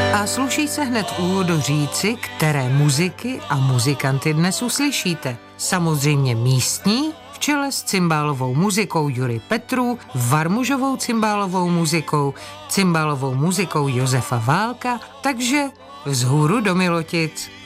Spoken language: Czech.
A sluší se hned v úvodu říci, které muziky a muzikanty dnes uslyšíte. Samozřejmě místní, v čele s cymbálovou muzikou Jury Petrů, varmužovou cymbálovou muzikou Josefa Válka, takže vzhůru do Milotic.